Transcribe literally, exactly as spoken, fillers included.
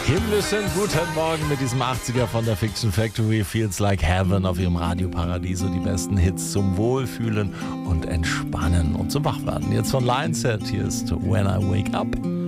Himmlischen guten Morgen mit diesem achtziger von der Fiction Factory. Feels Like Heaven auf ihrem Radioparadiso. Die besten Hits zum Wohlfühlen und Entspannen und zum Wachwerden. Jetzt von Lionset. Hier ist When I Wake Up.